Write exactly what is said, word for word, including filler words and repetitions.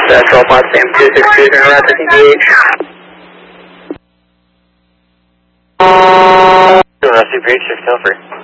uh, twelve Potsdam two six two, turn around to engage. Rusty Bridge, six over.